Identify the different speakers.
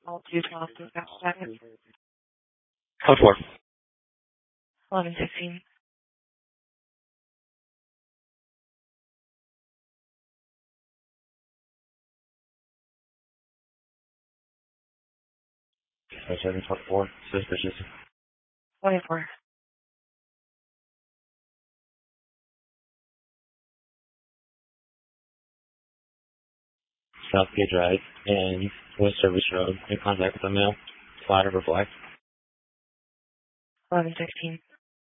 Speaker 1: All 212 to second.
Speaker 2: Code 4.
Speaker 1: 1116.
Speaker 2: Seven 4. Suspicious.
Speaker 1: 24.
Speaker 2: Southgate Drive and West Service Road in contact with a male. Flat over black.
Speaker 1: 1116.